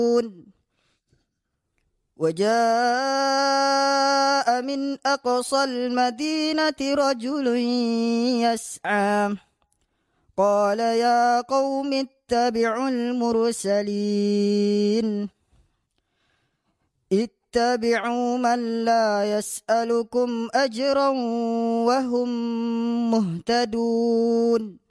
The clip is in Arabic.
وجاء من أقصى المدينة رجل يسعى قال يا قوم اتبعوا المرسلين اتبعوا من لا يسألكم أجرا وهم مهتدون